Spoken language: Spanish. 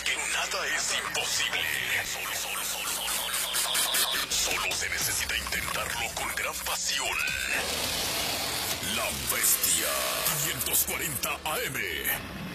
porque nada es imposible. Solo se necesita intentarlo con gran pasión. La Bestia 540 AM.